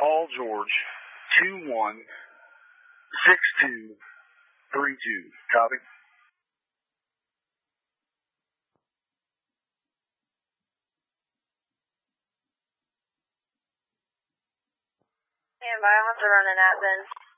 Paul George, 216232. Copy. Stand by, I'll have to run an admin.